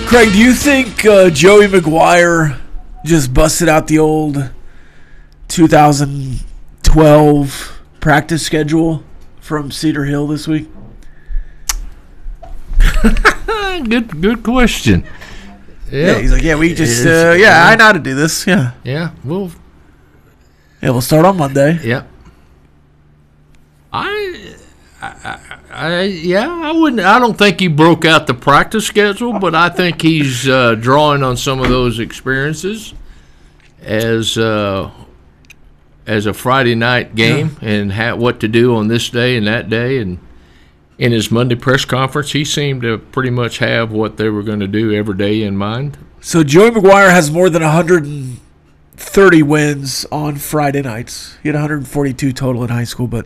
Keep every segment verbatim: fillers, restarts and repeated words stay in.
Craig, do you think uh, Joey McGuire just busted out the old two thousand twelve practice schedule from Cedar Hill this week? good good question. Yeah. yeah, he's like, yeah, we just, uh, yeah, I know how to do this. Yeah. Yeah, we'll. Yeah, we'll start on Monday. Yeah. I, I, I, yeah, I wouldn't. I don't think he broke out the practice schedule, but I think he's uh, drawing on some of those experiences as uh, as a Friday night game yeah. and ha- what to do on this day and that day. And in his Monday press conference, he seemed to pretty much have what they were going to do every day in mind. So Joey McGuire has more than one hundred thirty wins on Friday nights. He had one hundred forty-two total in high school, but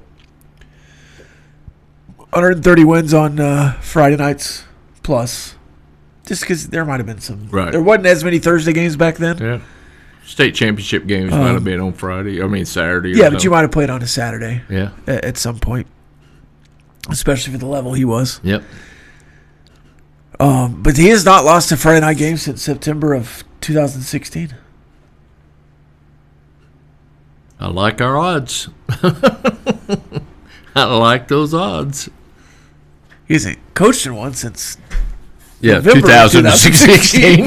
one hundred thirty wins on uh, Friday nights plus. Just because there might have been some. Right. There wasn't as many Thursday games back then. Yeah. State championship games um, might have been on Friday. I mean Saturday. Yeah, something. But you might have played on a Saturday. Yeah. At, at some point, especially for the level he was. Yep. Um, but he has not lost a Friday night game since September of two thousand sixteen. I like our odds. I like those odds. He hasn't coached in one since yeah, November twenty sixteen.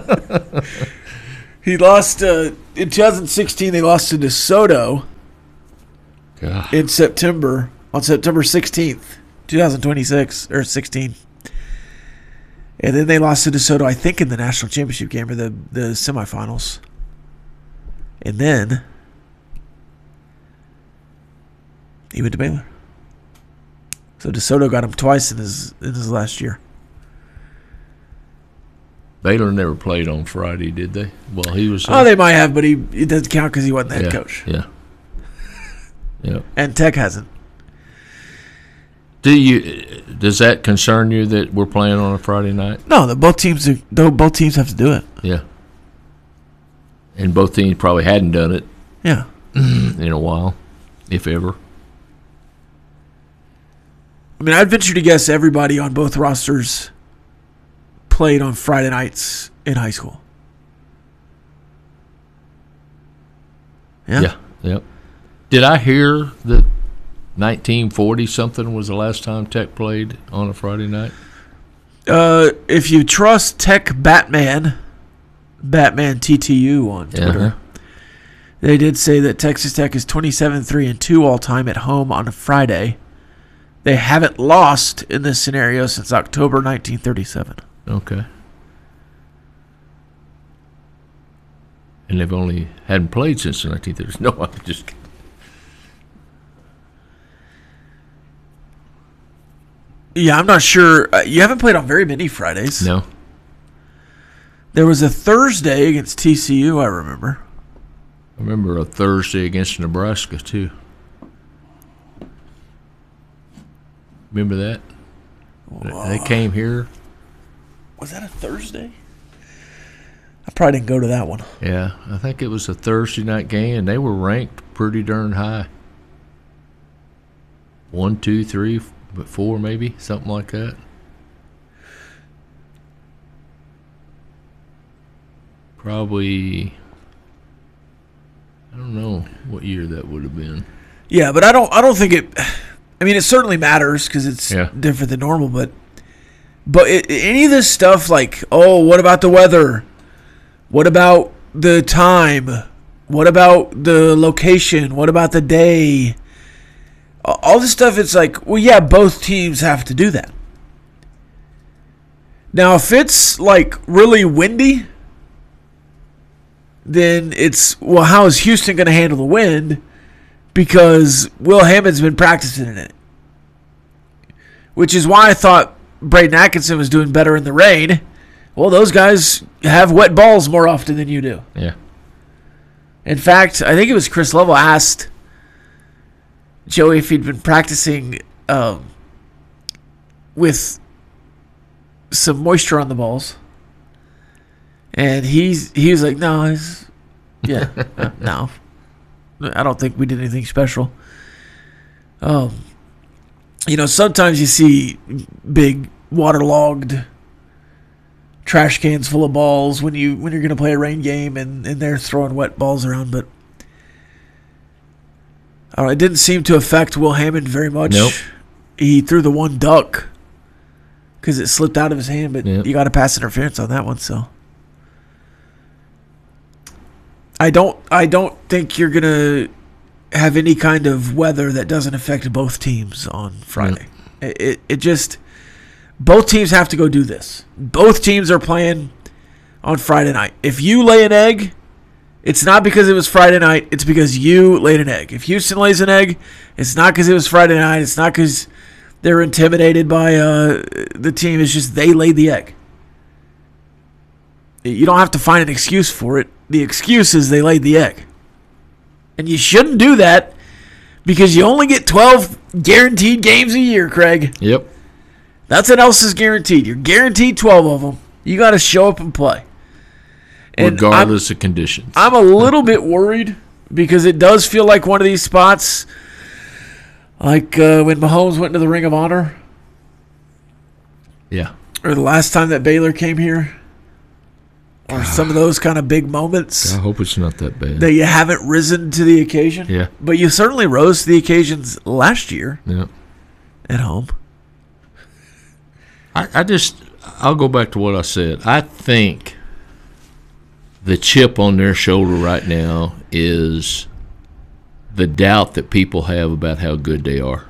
He lost uh, in twenty sixteen. They lost to DeSoto God. in September on September sixteenth, twenty twenty-six or sixteen, and then they lost to DeSoto. I think in the national championship game or the the semifinals, and then he went to Baylor. So DeSoto got him twice in his in his last year. Baylor never played on Friday, did they? Well, he was. Uh, oh, they might have, but he it doesn't count because he wasn't the head yeah, coach. Yeah. Yeah. And Tech hasn't. Do you? Does that concern you that we're playing on a Friday night? No, the both teams. Do, both teams have to do it. Yeah. And both teams probably hadn't done it. Yeah. In a while, if ever. I mean, I'd venture to guess everybody on both rosters played on Friday nights in high school. Yeah. Yeah. Yep. Did I hear that nineteen forty something was the last time Tech played on a Friday night? Uh, if you trust Tech Batman, Batman T T U on Twitter, uh-huh. they did say that Texas Tech is twenty-seven three and two all time at home on a Friday. They haven't lost in this scenario since October nineteen thirty-seven. Okay. And they've only hadn't played since the nineteen thirties. No, I'm just kidding. Yeah, I'm not sure. Uh, you haven't played on very many Fridays. No. There was a Thursday against T C U, I remember. I remember a Thursday against Nebraska, too. Remember that? Whoa. They came here. Was that a Thursday? I probably didn't go to that one. Yeah, I think it was a Thursday night game, and they were ranked pretty darn high. One, two, three, four, maybe, something like that. Probably, I don't know what year that would have been. Yeah, but I don't. I don't think it. I mean, it certainly matters because it's yeah. different than normal. But, but it, any of this stuff, like, oh, what about the weather? What about the time? What about the location? What about the day? All this stuff, it's like, well, yeah, both teams have to do that. Now, if it's, like, really windy, then it's, well, how is Houston going to handle the wind? Because Will Hammond's been practicing in it. Which is why I thought Braden Atkinson was doing better in the rain. Well, those guys have wet balls more often than you do. Yeah. In fact, I think it was Chris Lovell asked Joey if he'd been practicing um, with some moisture on the balls. And he's he was like, no, it's, yeah, uh, no. I don't think we did anything special. Um, you know, sometimes you see big waterlogged trash cans full of balls when you when you're going to play a rain game and, and they're throwing wet balls around. But I don't know, it didn't seem to affect Will Hammond very much. Nope. He threw the one duck because it slipped out of his hand, but Yep. you got a pass interference on that one. So I don't I don't think you're going to have any kind of weather that doesn't affect both teams on Friday. It, it it just both teams have to go do this. Both teams are playing on Friday night. If you lay an egg, it's not because it was Friday night. It's because you laid an egg. If Houston lays an egg, it's not because it was Friday night. It's not because they're intimidated by uh, the team. It's just they laid the egg. You don't have to find an excuse for it. The excuse is they laid the egg. And you shouldn't do that because you only get twelve guaranteed games a year, Craig. Yep. That's what else is guaranteed. You're guaranteed twelve of them. You got to show up and play. And Regardless I'm, of conditions. I'm a little bit worried because it does feel like one of these spots, like uh, when Mahomes went to the Ring of Honor. Yeah. Or the last time that Baylor came here. Or some of those kind of big moments. I hope it's not that bad. That you haven't risen to the occasion. Yeah. But you certainly rose to the occasions last year. Yeah. At home. I, I just, I'll go back to what I said. I think the chip on their shoulder right now is the doubt that people have about how good they are.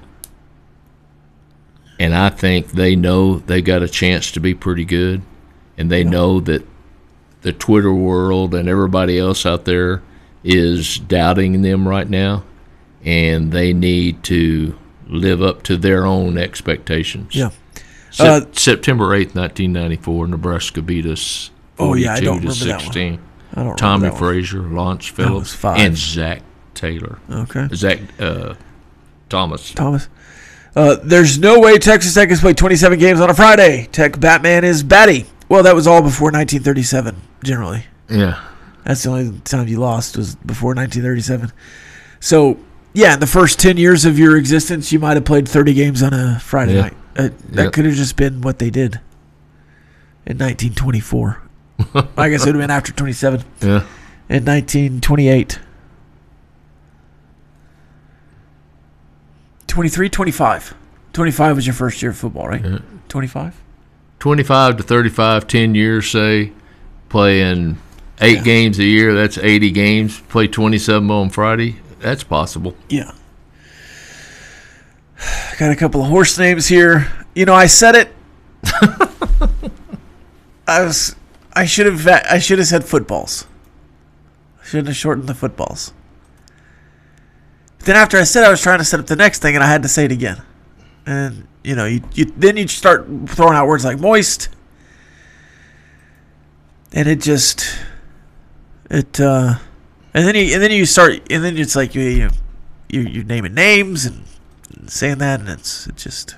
And I think they know they got a chance to be pretty good. And they yeah. know that the Twitter world and everybody else out there is doubting them right now. And they need to live up to their own expectations. Yeah. Se- uh, September eighth, nineteen ninety-four, Nebraska beat us forty-two oh, yeah, I don't to remember sixteen. That one. I don't Tommy remember that Frazier, Lance Phillips, five. and Zach Taylor. Okay. Zach uh, Thomas. Thomas. Uh, there's no way Texas Tech has played twenty-seven games on a Friday. Tech Batman is batty. Well, that was all before nineteen thirty-seven, generally. Yeah. That's the only time you lost was before nineteen thirty-seven. So, yeah, in the first ten years of your existence, you might have played thirty games on a Friday yeah. night. Uh, that yep. could have just been what they did in nineteen twenty-four. I guess it would have been after twenty-seven. Yeah. In nineteen twenty-eight. twenty-three, twenty-five. twenty-five was your first year of football, right? Yeah. twenty-five? twenty-five to thirty-five, ten years, say, playing eight yeah. games a year. That's eighty games. Play twenty-seven on Friday. That's possible. Yeah. Got a couple of horse names here. You know, I said it. I was. I should have. I should have said footballs. I shouldn't have shortened the footballs. But then after I said, it, I was trying to set up the next thing, and I had to say it again. And you know, you, you then you start throwing out words like moist, and it just it. uh And then you and then you start and then it's like you you you you're naming names and saying that, and it's it just.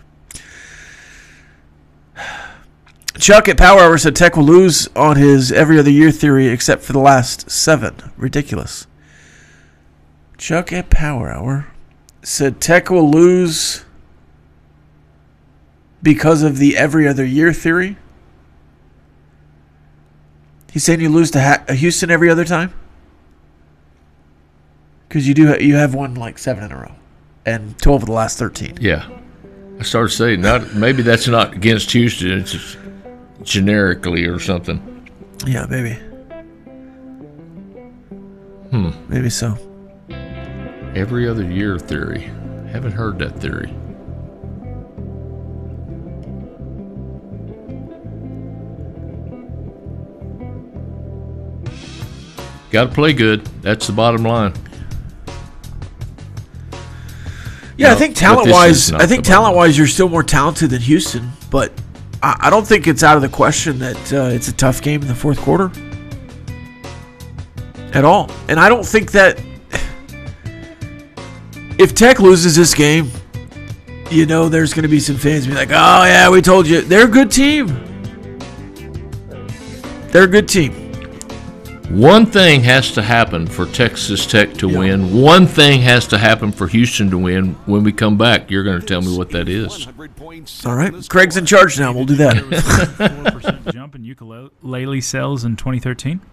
Chuck at Power Hour said Tech will lose on his every other year theory except for the last seven. Ridiculous. Chuck at Power Hour said Tech will lose because of the every other year theory. He's saying you lose to ha- Houston every other time? Because you do ha- you have won like seven in a row, and twelve of the last thirteen. Yeah, I started saying not maybe that's not against Houston. It's just generically or something. Yeah, maybe. Hmm. Maybe so. Every other year theory. Haven't heard that theory. Got to play good. That's the bottom line. Yeah, no, I think talent-wise, I think talent-wise, you're still more talented than Houston, but I, I don't think it's out of the question that uh, it's a tough game in the fourth quarter at all. And I don't think that if Tech loses this game, you know, there's going to be some fans be like, "Oh yeah, we told you." They're a good team. They're a good team. One thing has to happen for Texas Tech to win. One thing has to happen for Houston to win. When we come back, you're going to tell me what that is. All right. Craig's in charge now. We'll do that. four percent jump in ukulele sales in twenty thirteen.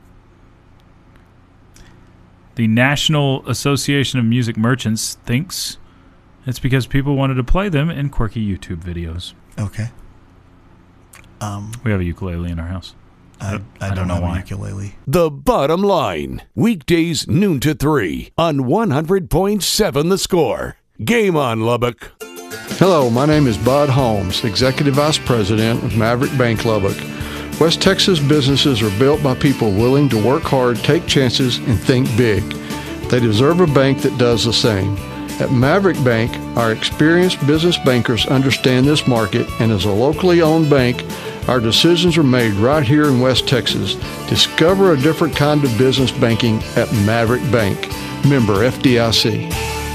The National Association of Music Merchants thinks it's because people wanted to play them in quirky YouTube videos. Okay. Um, we have a ukulele in our house. I, I, don't, I don't know have why. A ukulele. The Bottom Line, weekdays noon to three on one hundred point seven The Score. Game on, Lubbock. Hello, my name is Bud Holmes, Executive Vice President of Maverick Bank Lubbock. West Texas businesses are built by people willing to work hard, take chances, and think big. They deserve a bank that does the same. At Maverick Bank, our experienced business bankers understand this market, and as a locally owned bank, our decisions are made right here in West Texas. Discover a different kind of business banking at Maverick Bank. Member F D I C.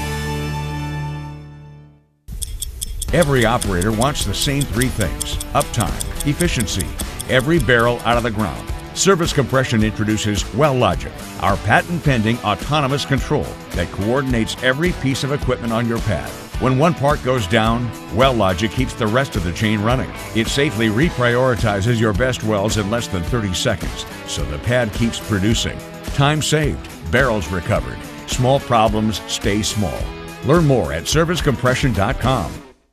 Every operator wants the same three things: uptime, efficiency, every barrel out of the ground. Service Compression introduces WellLogic, our patent-pending autonomous control that coordinates every piece of equipment on your pad. When one part goes down, WellLogic keeps the rest of the chain running. It safely reprioritizes your best wells in less than thirty seconds, so the pad keeps producing. Time saved, barrels recovered. Small problems stay small. Learn more at service compression dot com.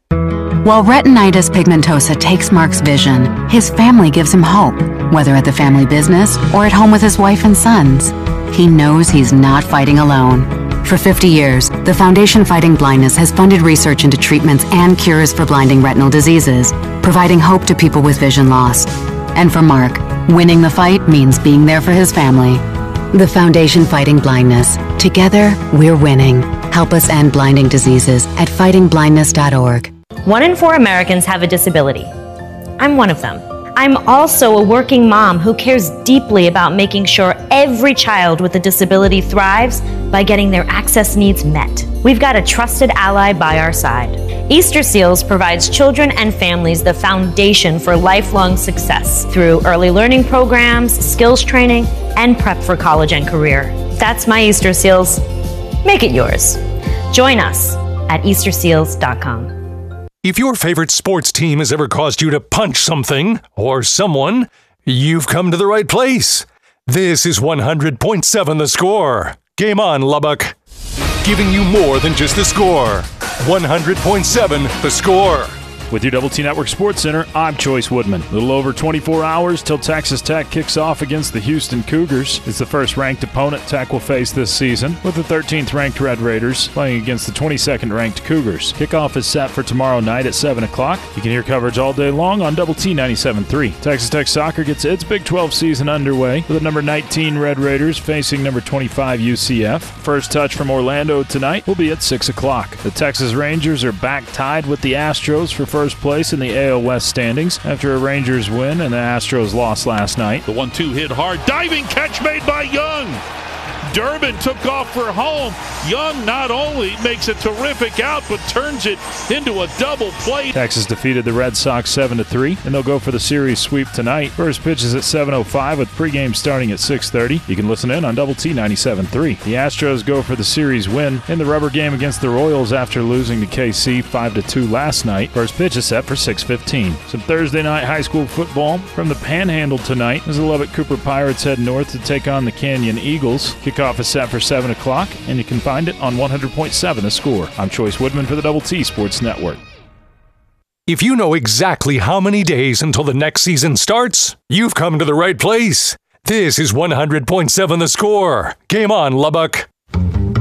While retinitis pigmentosa takes Mark's vision, his family gives him hope, whether at the family business or at home with his wife and sons. He knows he's not fighting alone. For fifty years, the Foundation Fighting Blindness has funded research into treatments and cures for blinding retinal diseases, providing hope to people with vision loss. And for Mark, winning the fight means being there for his family. The Foundation Fighting Blindness. Together, we're winning. Help us end blinding diseases at fighting blindness dot org. One in four Americans have a disability. I'm one of them. I'm also a working mom who cares deeply about making sure every child with a disability thrives by getting their access needs met. We've got a trusted ally by our side. Easter Seals provides children and families the foundation for lifelong success through early learning programs, skills training, and prep for college and career. That's my Easter Seals. Make it yours. Join us at easter seals dot com. If your favorite sports team has ever caused you to punch something or someone, you've come to the right place. This is one hundred point seven The Score. Game on, Lubbock. Giving you more than just the score. one hundred point seven The Score. With your Double T Network Sports Center, I'm Choice Woodman. A little over twenty-four hours till Texas Tech kicks off against the Houston Cougars. It's the first ranked opponent Tech will face this season, with the thirteenth ranked Red Raiders playing against the twenty-second ranked Cougars. Kickoff is set for tomorrow night at seven o'clock. You can hear coverage all day long on Double T ninety-seven point three. Texas Tech soccer gets its Big twelve season underway with the number nineteen Red Raiders facing number twenty-five U C F. First touch from Orlando tonight will be at six o'clock. The Texas Rangers are back tied with the Astros for first place in the A L West standings after a Rangers win and the Astros lost last night. The one two hit hard. Diving catch made by Young. Durbin took off for home. Young not only makes a terrific out, but turns it into a double play. Texas defeated the Red Sox seven to three, and they'll go for the series sweep tonight. First pitch is at seven oh five with pregame starting at six thirty. You can listen in on Double T ninety-seven point three. The Astros go for the series win in the rubber game against the Royals after losing to K C five to two last night. First pitch is set for six fifteen. Some Thursday night high school football from the Panhandle tonight as the Lubbock Cooper Pirates head north to take on the Canyon Eagles. Kickoff is set for seven o'clock, and you can find it on one hundred point seven The Score. I'm Choice Woodman for the Double T Sports Network. If you know exactly how many days until the next season starts, you've come to the right place. This is one hundred point seven The Score. Game on, Lubbock.